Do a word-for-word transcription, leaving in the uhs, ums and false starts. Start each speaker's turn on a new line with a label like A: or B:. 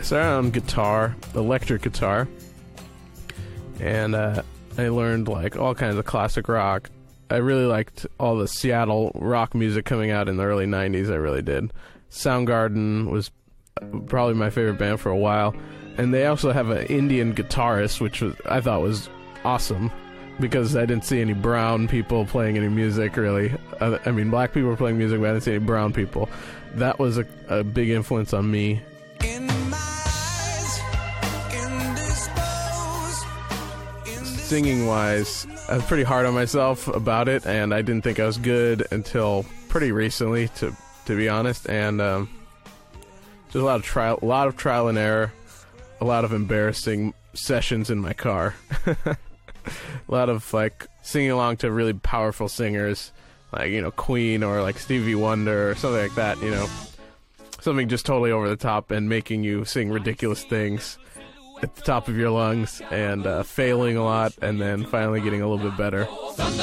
A: started on guitar, electric guitar, and uh, I learned like all kinds of classic rock. I really liked all the Seattle rock music coming out in the early nineties. I really did. Soundgarden was probably my favorite band for a while, and they also have an Indian guitarist, which was I thought was awesome because I didn't see any brown people playing any music really. I, I mean, black people were playing music, but I didn't see any brown people. That was a, a big influence on me. Singing wise, I was pretty hard on myself about it, and I didn't think I was good until pretty recently, to to be honest. And um, just a lot of trial, a lot of trial and error, a lot of embarrassing sessions in my car, a lot of like singing along to really powerful singers, like you know Queen or like Stevie Wonder or something like that. You know, something just totally over the top and making you sing ridiculous things at the top of your lungs, and uh, failing a lot, and then finally getting a little bit better.